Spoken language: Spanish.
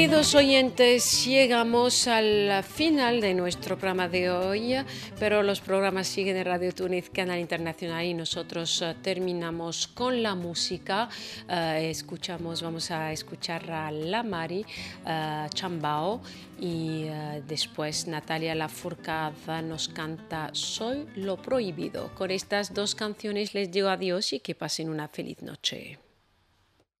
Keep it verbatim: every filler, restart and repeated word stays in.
Queridos oyentes, llegamos al final de nuestro programa de hoy, pero los programas siguen en Radio Túnez, Canal Internacional, y nosotros uh, terminamos con la música. Uh, escuchamos, vamos a escuchar a La Mari, uh, Chambao, y uh, después Natalia Lafourcade nos canta Soy lo prohibido. Con estas dos canciones les digo adiós y que pasen una feliz noche.